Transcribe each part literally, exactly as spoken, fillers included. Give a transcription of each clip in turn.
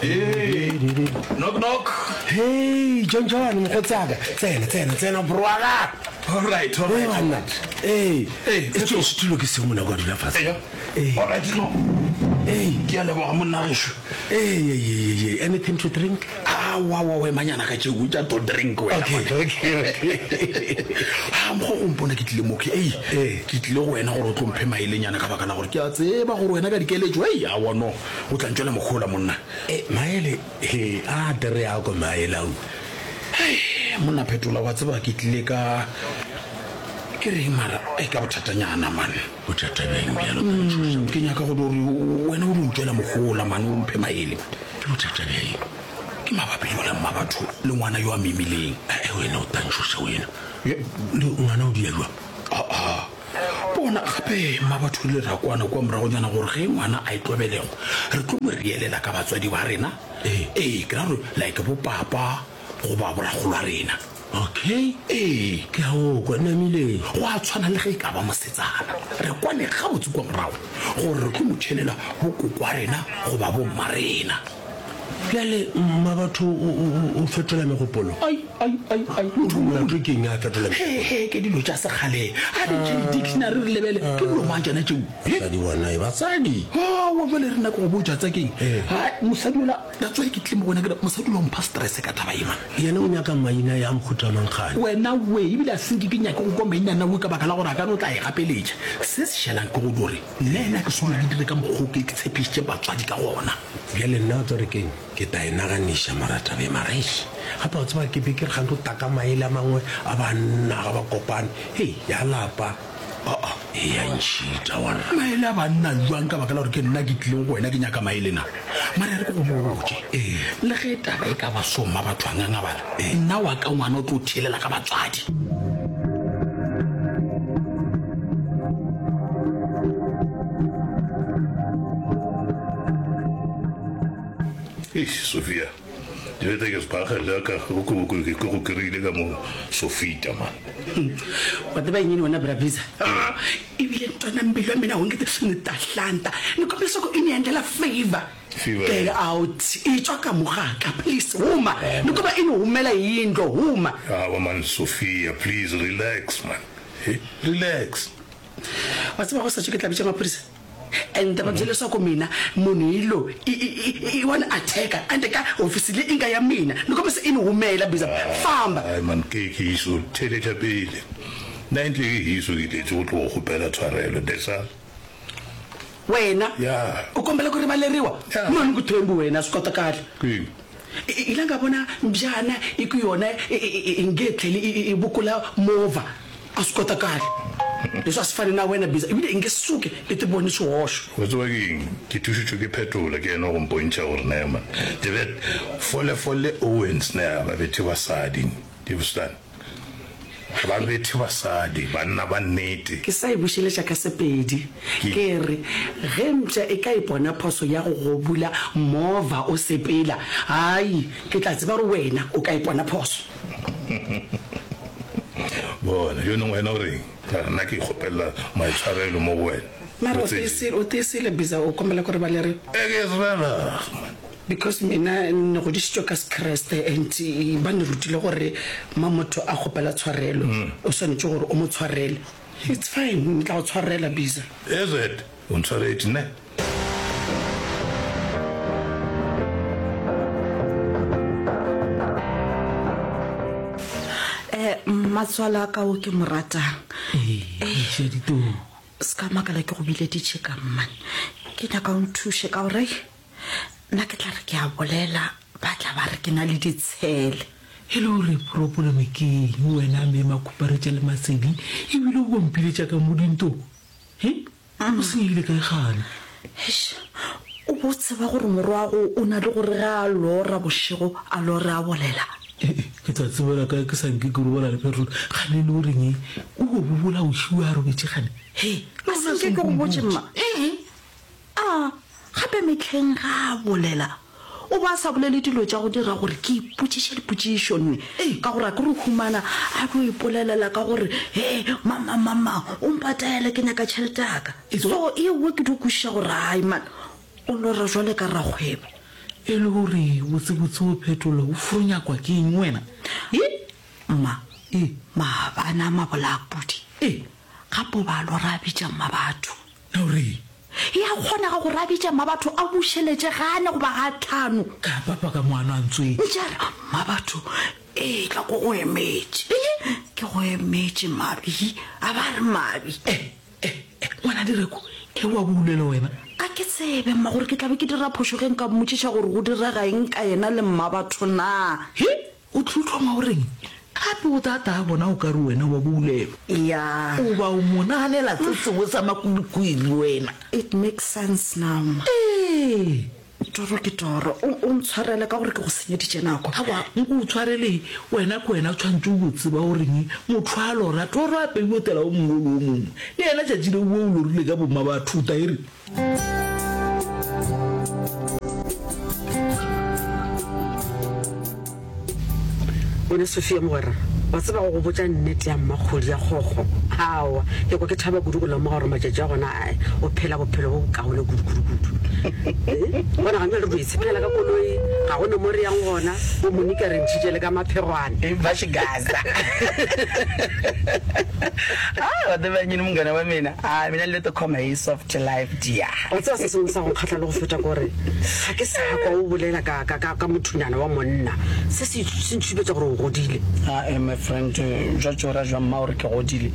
Hey, knock knock. Hey, John John, mkhotsaka. Tsena, tsena, tsena brother. All right, all right. Hey, man. Hey, hey, it's just to look at someone I got to fast. Hey, all right, no. Hey, ke a leboga monna gesho. Hey, hey, hey, hey, anything to drink? Ah, wa wa we manyana ka tšeo tša to drink wena. Okay, okay. Ah, mo go mpona ke tlile mo ke. Hey, ke tlile go wena gore o tlo mphe maelenyana ka baka la gore ke a tseba gore wena ka dikeletso. Hey, a wa no. O tla ntšwela moghola monna. Eh, maele, he, ah, dere ya go maele au. Hey, monna phetola wa tseba ke tlile ka ke re mara e ka bothatanyana man. Bothata beng bjalo ke nyaka go dore wena o ntšwela moghola man o mphe maele. ke bothata beng. Ke mabapi le wena mabatho le ngwana yo a memileng. Eh, wena o tantšhoša wena. Le ngwana o dia jwa. Ah ah. Bona gape mabatho le rakwana kwa moragonyana gore ge ngwana a itlobelego re tlo mo rielela ka batswadi ba rena. Eh, eh ke ra re like bo papa go ba boragolo a rena. Okay, eh ke go kwa namile. go a tshwana le ge e ka ba mosetsana re kwane ga botse kwa morago gore re tlo mo tšhelela bokoko a rena go ba bomma rena. Bjale mabatho o fetola megopolo. ai ai ai ai Motho ke eng a fetola megopolo? he he ke dilo tša sekgale a di tše dictionary re lebele ke dilo mantsana tšeo. Basadi bona e basadi. Ah, wa bale re nna go botsa tsa keng. Ha mosadi ola that's why ke tle mo bona ke mosadi lo mpha stress ka taba ema. Yena o nyaka maina ya mokhuta mangkhane. Wena we ebile a senke ke nyaka go kwa maina na we ka baka la gore a ka no tla e gapeletša se se shelang ke go dore nna ena ke solo ke dire ka moggo ke ke tshepisitše batswadi ka gona. Bjale nna o tsore keng ke ta enaganiša marata be maraiši gape o tseba ke be ke re gante o taka maele a mangwe a banna ga ba kopane hei ya lapa aa e ya ntšhita wana maele a banna jwang ka baka la gore ke nna ke tlileng go wena ke nyaka maele na mara re ko go botse le ge taba e ka ba soma batho a ngangabala nna wa ka ngwana o tlo thelela ka batswadi. Hey, Sofia. Je weet dat je lekker ook ook ook ook reden kan mo Sofia man. Wat ben je nou na bravisa? Ah, ibile ntwana mbilo mina ngeke sinitahlanta. Nikopisa ko iniendela favor. Favor. Get out. Itswa ka mogaka please huma. Nikoba ini humela yindlo huma. Ah, man Sofia, please relax man. Hey, relax. What's about such a get la maphorisa? And the babjele swa ko mina monilo I want attacker and ka officially inga ya mina nikoba se ini humela biza famba. Ay man ke ke iso tele tapile. Nindle iso ke tlo go gopela tshwarelo desa. Wena Yeah. o kombela go rivaleriwa mani ku thembu wena sikota kahle Ke ilanga bona mjana iku yona ingetleli ibukula mova asikota kahle leswi a swi fani na wena biza ibile ingesuke letiboni swihoxo What's working? Ke thušitšwe ke phetola ke ena go mpontšha gore na man. Je vet fole fole Owens na ba bethi basadi. Di bostan. Ba bethi basadi banna ba nnete. ke sa e bušeletša ka sepedi ke re ge mpša e ka ipona phoso ya go go bula mova o sepela ai ke tla tseba gore wena o ka ipona phoso. Bona yo no wena o reng nna ke ikgopela maitshwarelo mo go wena mara o tesile biza o kombela gore baleri Eke zrela because mina ne go dišitšwe ka sekreste and ba ne rutile gore ma motho a kgopela tshwarelo o swanetše gore o mo tshwarele. It's fine ntla go tshwarela biza. Is it? Untshwarete ne? Matswala ka o ke moratang eh shedito ska makala ke go bileditše ka mman ke nyaka o nthushe ka gore nna ke tla re ke a bolela ba tla ba re ke na le ditshele hello re problem ke wena me makuparetša le masedi e bile o bompiletša ka modinto he o senyile ka gane Eish, o botse ba gore morwago o na le gore ga a lora bošego a lora a bolela ke tla tsebela ka ke sanke ke robola le petrol gane le o reng o go bobola o šiwa a robetse gane he a senke ke go botse mma a gape metlheng ga a bolela o ba sa bolele dilo tša go dira gore ke ipotšiše dipotšišo nne ka gore a ke re humana a tlo ipolelela ka gore he mama mama o mpataele ke nyaka tšhelete aka so e we ke di kwešiša gore ai man o lora jwale ka rakgwebo e le gore botsebotse o phetola o fronya kwa ke eng wena e mma e ma bana ma black body e gapo ba lo ra bitša mma batho na re ya khona ga go ra bitša mma batho a busheletse gane go ba ga tlhano ka papa ka moana ntswe jara mma batho e tla go go emetse ke go emetse mabi a ba re mabi eh eh wana direko ke wa bulela wena a ke tsebe mma gore ke tlabe ke dira phošogeng ka mmotshiša gore go dira ga eng ka yena le mma batho na he o tlutlhoma goreng gape o tata a bona o ka re wena wa bulela ya o ba o monaganela se sengwe sa makulikwili wena it makes sense now ee toro ke toro o ntshwarele ka gore ke go senyeditše nako aba nko o tshwarele wena ke wena o tshwantse o botse ba goreng motho a lora toro a peiotela o mongwe le o mongwe le ena tšatši le bua o lorile ka bomma ba thuta ere bone Sofia mogwera wa tseba go botsa nnete ya mmakgodi ya kgokgo awa ke kwa ke thaba kudu go lemoga gore matšatši a gona ae o phela bophelo bo bokaone kudu-kudu-kudu bona ga mele re boitshephela ka koloi ga gone mo re yang gona bo monika re ntšhitše le ka maphegwane ba xigaza ah wadebanyini munghana wa mina ah mina le to khoma hi soft life dia o tseba se sengwe sa go kgatla le go feta kore ga ke sa kwa o bolela ka ka ka mothunyana wa monna se se se ntšhubetša gore o godile ah eh my friend jwa tsora jwa mma gore ke godile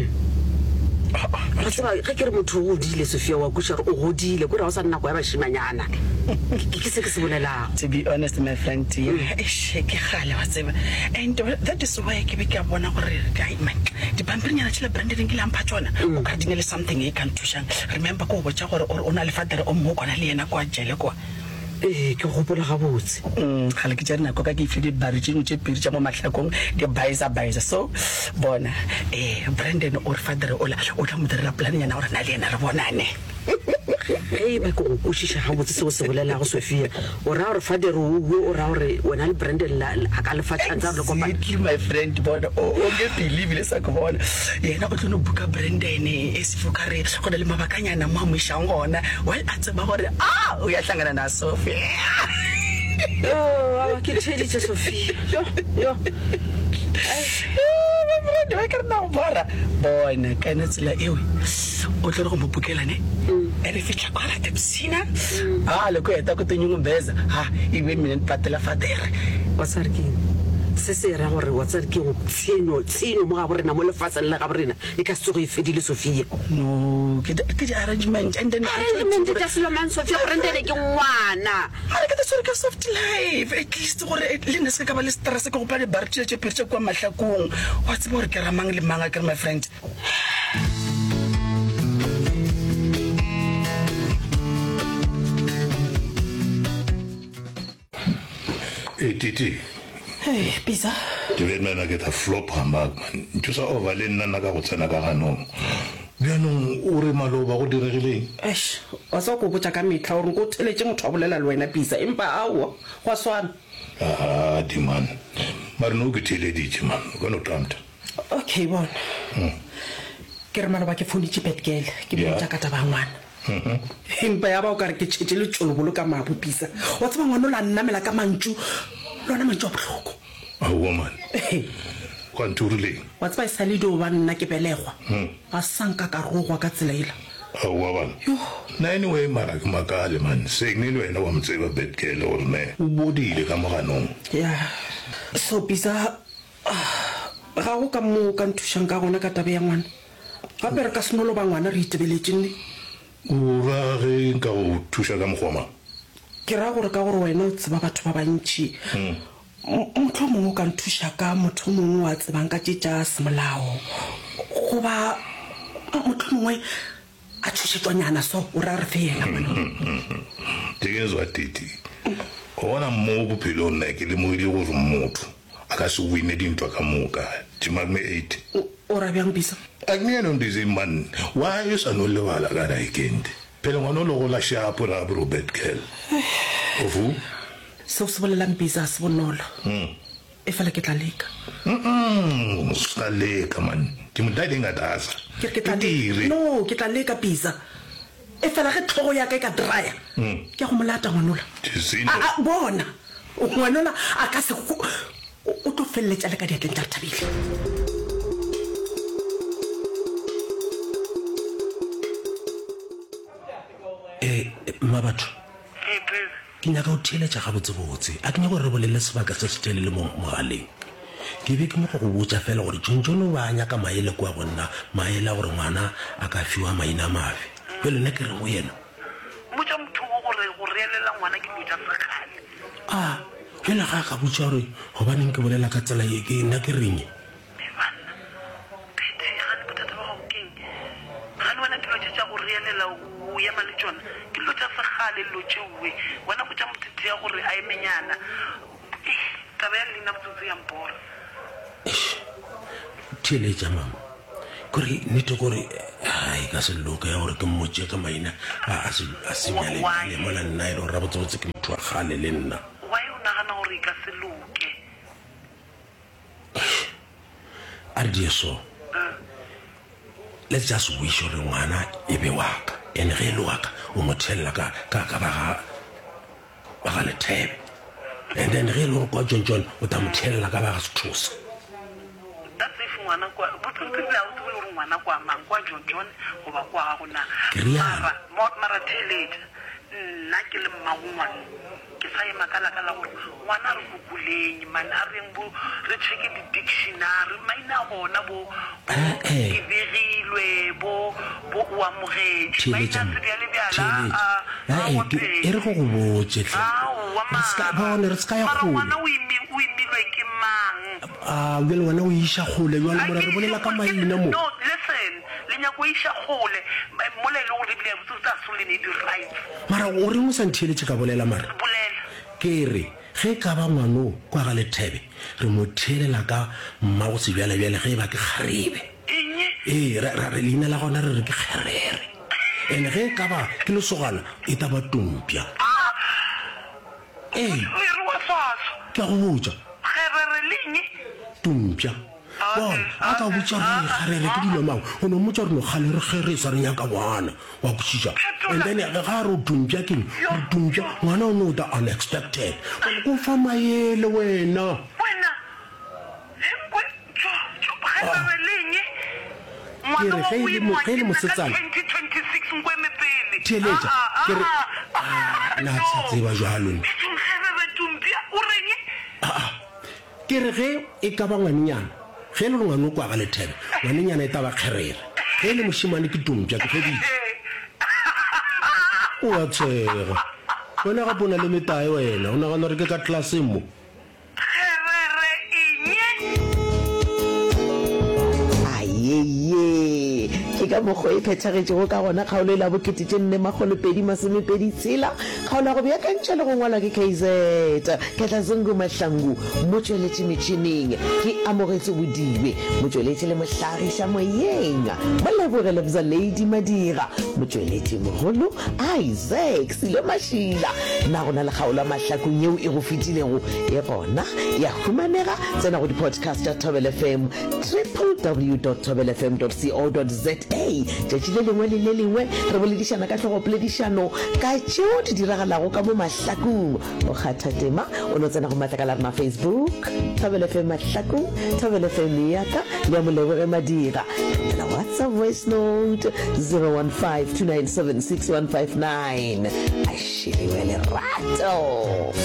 ga tseba ga ke re motho o godile Sofia wa kuša gore o godile kore ga o sa nna go ya bašimanyana ke se ke se bolelago to be honest my friend eish ke gale wa tseba and that is why ke be ke bona gore guy man di pampirinyana tšela branding ke lampha tsona o ka dinele something e kan thušang remember ko botša gore o na le father o mo kwana le yena kwa jele kwa ee ke gopola ga botse ga le ke tša dinako ka ke ifile dibari tšengwe tše pedi tša mo mahlakong di baisa baisa so bona eh Brandon o re father ola o tla mo direla plan yana gore na le yena re bonane ee ba ke go kwešiša ga botse seo se bolelago Sofia o ra gore father o bue o ra gore wena le Brandon a ka lefa tšantsa le kopa exactly my friend bona o ke believe le sa ke bona yena o tlono buka Brandon e se fokare go na le mabakanyana mo amošang gona well a tseba gore ah o ya hlangana na Sophia yo ke tšhelitše Sofia yo yo di va ka rena go bora bona ka ena tsela ewe o tlo re go mo bukelane e re fitlha kwa rata psina ah le ko eta ko tenyungumbeza ha ibe mina nipatela fadere wa tsare ke se se ra gore wa tsare ke go tshenyo tshenyo mo ga borena mo lefatsheng la ga borena e ka se go e fedile Sofia no ke ke arrangement and then arrangement ja selo man Sofia Brandon ke ngwana ha ke tsore ka soft life at least gore le nne se ka ba le stress ka go pa le bartše tše pirtše kwa mahlakong wa tseba gore ke ramang le manga ke my friend e titi hey pisa ke be nna ke ta flop hamag man ntse o va le nna ka go tsena ka ganong bjanong o re maloba go diregileng eish wa sa go botsa ka mitla gore go theletse motho a bolela le wena pisa empa awa go swana ah di man mare no ke theleditše man go no tanta okay bona ke re maloba ke fonitše Betgirl ke botsa ka taba ngwana empa ya ba o ka re ke tšhetše le tšolobolo ka mabu pisa wa tseba ngwana o la nnamela ka mantšu lona mantšu a bohloko aowa man kwa nturileng wa tseba e sa le dio ba nna ke belegwa ga sanka ka rogwa ka tsela ela aowa bana na anyway mara ke makale man segne le wena wa mtseba Betgirl gore ne o bodile ka moganong ya so pisa ga go ka mo ka nthušang ka gona ka tabe ya ngwana gape re ka senolo ba ngwana re itebeletšenne o ra ge nka go thuša ka mogoma ke ra gore ka gore wena o tseba batho ba bantši motho mongwe o ka nthuša ka motho mongwe wa tsebang ka tše tša semolao goba motho mongwe a thušetšwanyana so o ra re fe yena ke ke zwa titi go bona mo bophelong nna ke le mo ile gore motho a ka se wine dintwa ka moka timame eight o ra bjang bisa a ke neno ndize man why you sa no lebala ka raikende pele ngwana o le go la shapo ra bro Betgirl ofu seo se bolelang bisa se bonolo e fela ke tla leka mm sa leka man ke mo dai dinga dasa ke ke tla leka no ke tla leka bisa e fela ge tlhogo ya ka e ka draya ke go molata ngwanola a bona ngwanola a ka se o tlo felletša le ka diatleng tša Thabile. eh mabatho ke nyaka o theletša gabotsebotse a ke nyaka gore re bolele sebaka se se telele mo mogaleng ke be ke nyaka go botsa fela gore tšontšono ba nyaka maele kwa gonna maele a gore ngwana a ka fiwa maina mafe pele nna ke re go yena motsa motho gore go reelela ngwana ke motsa sekgale a fela ga ka botsa gore gobaneng ke bolela ka tsela e ke nna ke reng o ya male tsona ke lo tsa segale lo tšewe wena go tša motete ya gore a emenyana taba ya lena botsotsi ya mpora theletša mama kore nnete kore ai ka se loka ya gore ke mmotse ka maina a se nyale mola nna e le gore rabotsebotse ke motho wa gale le nna wa e o nagana gore e ka se loke a re die so let's just wish gore ngwana e be waka ene ge le waka o mo thelela ka ka ba ga Lethebe and then ge le gore kwa John John o ta mo thelela ka ba ga Sethosa that's if ngwana kwa botsotsi bja o tse gore ngwana kwa mang kwa John John go ba kwa go na mara mara theletša nna ke le mmagongwane ke sa ema ka laka la gore ngwana re kukuleng man a reng bo re checke di-dictionary maina gona bo ke berilwe bo bo o amogetše maina se bjale bjala e re go go botse re ska ya gole ngwana o imilwe ke mang a bjale ngwana o iša gole jale mora re bolela ka maina mo no listen le nyako o iša gole mola e le gore ebile botsotsi a solene di-rights mara o reng o sa ntheeletše ka bolela mara ke re ge ka ba ngwano kwa ga Lethebe re mo thelela ka mmago se bjale bjale ge ba ke kgarebe ee re leina la gona re re ke kgerere ene ge ka ba ke lesogana e taba Tumpja ee ke a go botsa Tumpja bona a ka botsa re kgarere ke dilo mang o no mmotsa gore no gale re kgere sa re nyaka ngwana wa kwešiša and then ga re o Tumpja keng re Tumpja ngwana o no the unexpected ko fa maele wena ke re ge le mosetsana theletša ke re na sa tseba jalo ke re ge e ka ba ngwanenyana ge le ngwana o kwa ga Lethebe ngwanenyana e taba kgerere ge le mošimane ke Tumpja ke fedile o a tshega wena gape o na le metae wena o nagana gore ke ka tlelaseng mo ayeye ke ka mokgwa e phethagetšego ka gona kgaolo e la bokete tše nne magolopedi masomepedi tshela kgaolo go beakantšha le go ngwalwa ke K Z ke tla Zungu Mahlangu motsweletše metšhineng ke amogetse bodibe motsweletše le mohlagiša moyeng moleboge lebza Lady Madira motsweletše mogolo Isaac Silo Mashila na gona le kgaolo mahlakong yeo e go fetilego e gona ya humanega tsena go di-podcast tša Thobela F M w w w dot thobela f m dot co dot za tšatši le lengwe le le lengwe re boledišana ka tlhogopoledišano ka tšeo di diragalago ka mo mahlakong o kgatha tema o no tsena go matlakala rena Facebook Thobela F M mahlakong Thobela F M yaka le ya Moleboge Madira la WhatsApp voice note zero one five two nine seven six one five nine a šhiriwe lerato.